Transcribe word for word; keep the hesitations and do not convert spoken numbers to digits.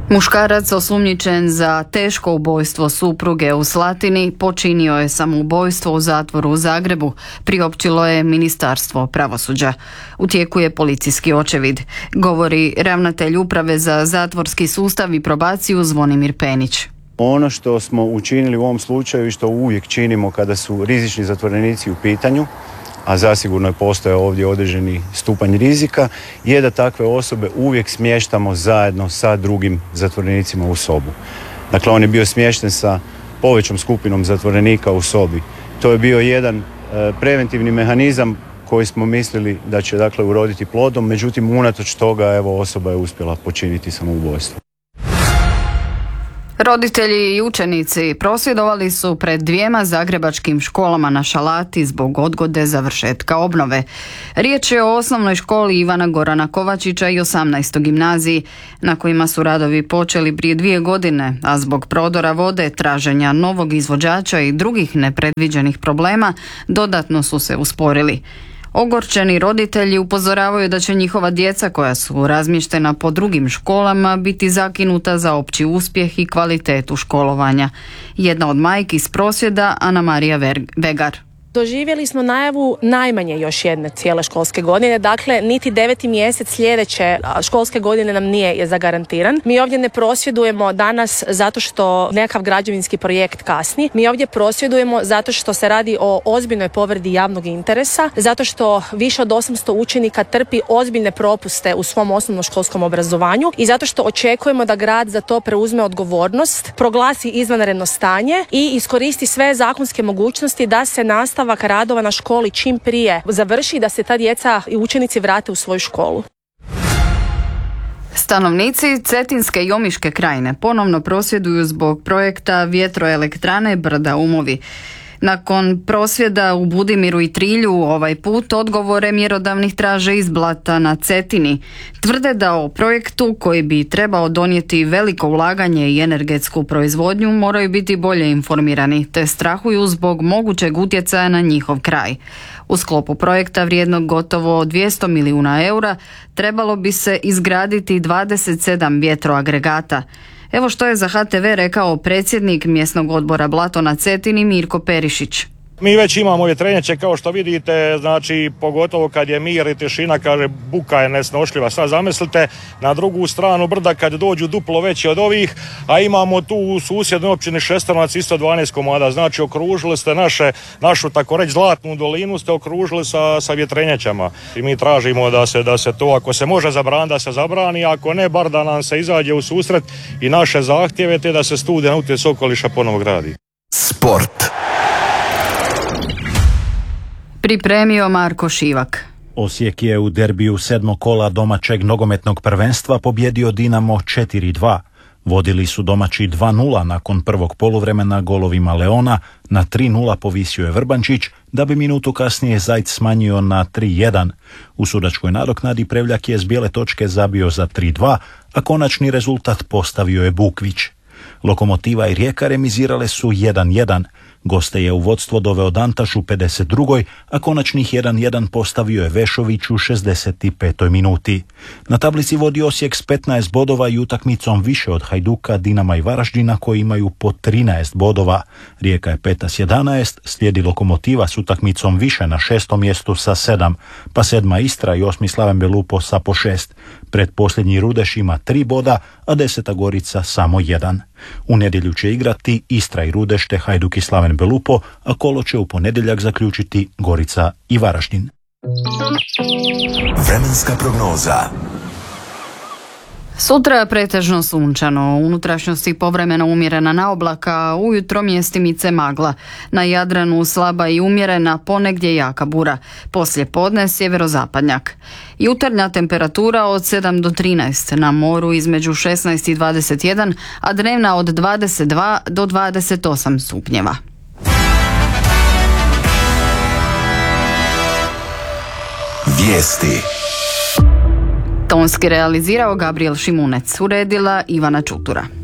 Muškarac osumnjičen za teško ubojstvo supruge u Slatini počinio je samoubojstvo u zatvoru u Zagrebu, priopćilo je Ministarstvo pravosuđa. U tijeku je policijski očevid, govori ravnatelj Uprave za zatvorski sustav i probaciju Zvonimir Penić. Ono što smo učinili u ovom slučaju i što uvijek činimo kada su rizični zatvorenici u pitanju, a zasigurno je postojao ovdje određeni stupanj rizika, je da takve osobe uvijek smještamo zajedno sa drugim zatvorenicima u sobu. Dakle, on je bio smješten sa povećom skupinom zatvorenika u sobi. To je bio jedan e, preventivni mehanizam koji smo mislili da će dakle uroditi plodom, međutim unatoč toga evo osoba je uspjela počiniti samoubojstvo. Roditelji i učenici prosvjedovali su pred dvijema zagrebačkim školama na Šalati zbog odgode završetka obnove. Riječ je o osnovnoj školi Ivana Gorana Kovačića i osamnaestoj gimnaziji, na kojima su radovi počeli prije dvije godine, a zbog prodora vode, traženja novog izvođača i drugih nepredviđenih problema dodatno su se usporili. Ogorčeni roditelji upozoravaju da će njihova djeca koja su razmještena po drugim školama biti zakinuta za opći uspjeh i kvalitetu školovanja. Jedna od majki s prosvjeda, Ana Marija Vegar. Doživjeli smo najavu najmanje još jedne cijele školske godine, dakle niti deveti mjesec sljedeće školske godine nam nije zagarantiran. Mi ovdje ne prosvjedujemo danas zato što nekakav građevinski projekt kasni, mi ovdje prosvjedujemo zato što se radi o ozbiljnoj povredi javnog interesa, zato što više od osamsto učenika trpi ozbiljne propuste u svom osnovnoškolskom obrazovanju i zato što očekujemo da grad za to preuzme odgovornost, proglasi izvanredno stanje i iskoristi sve zakonske mogućnosti da se nastavak radova na školi čim prije završi, da se ta djeca i učenici vrate u svoju školu. Stanovnici Cetinske i Omiške krajine ponovno prosvjeduju zbog projekta vjetroelektrane Brda Umovi. Nakon prosvjeda u Budimiru i Trilju ovaj put odgovore mjerodavnih traže iz Blata na Cetini. Tvrde da o projektu koji bi trebao donijeti veliko ulaganje i energetsku proizvodnju moraju biti bolje informirani, te strahuju zbog mogućeg utjecaja na njihov kraj. U sklopu projekta vrijednog gotovo dvjesto milijuna eura trebalo bi se izgraditi dvadeset sedam vjetroagregata. Evo što je za H T V rekao predsjednik mjesnog odbora Blato na Cetini Mirko Perišić. Mi već imamo vjetrenjače kao što vidite, znači pogotovo kad je mir i tišina, kaže buka je nesnošljiva. Sad zamislite na drugu stranu brda kad dođu duplo veći od ovih, a imamo tu u susjednoj općini Šestanovac isto dvanaest komada. Znači okružili ste naše, našu tako reći zlatnu dolinu ste okružili sa, sa vjetrenjačama. I mi tražimo da se, da se to, ako se može zabraniti, da se zabrani, ako ne, bar da nam se izađe u susret i naše zahtjeve te da se studija na utjecaj okoliša ponovo gradi. Sport. Pripremio Marko Šivak. Osijek je u derbiju sedmog kola domaćeg nogometnog prvenstva pobjedio Dinamo četiri dva. Vodili su domaći dva nula nakon prvog poluvremena golovima Leona, na tri nula povisio je Vrbančić, da bi minutu kasnije Zajc smanjio na tri jedan. U sudačkoj nadoknadi Prevljak je s bijele točke zabio za tri dva, a konačni rezultat postavio je Bukvić. Lokomotiva i Rijeka remizirale su jedan jedan. Goste je u vodstvo doveo Dantaš u pedeset drugoj, a konačnih jedan jedan postavio je Vešović u šezdeset petoj minuti. Na tablici vodi Osijek s petnaest bodova i utakmicom više od Hajduka, Dinama i Varaždina koji imaju po trinaest bodova. Rijeka je peta s jedanaest, slijedi Lokomotiva s utakmicom više na šestom mjestu sa sedam, pa sedma Istra i osmi Slaven Belupo sa po šest. Predposljednji Rudeš ima tri boda, a deseta Gorica samo jedan. U nedjelju će igrati Istra i Rudeš te Hajduk i Slaven Belupo, a kolo će u ponedjeljak zaključiti Gorica i Varaždin. Vremenska prognoza. Sutra pretežno sunčano, u unutrašnjosti povremeno umjerena naoblaka, ujutro mjestimice magla. Na Jadranu slaba i umjerena, ponegdje jaka bura. Poslije podne sjeverozapadnjak. Jutarnja temperatura od sedam do trinaest, na moru između šesnaest i dvadeset jedan, a dnevna od dvadeset dva do dvadeset osam stupnjeva. Vijesti. Tonski realizirao Gabriel Šimunec, uredila Ivana Čutura.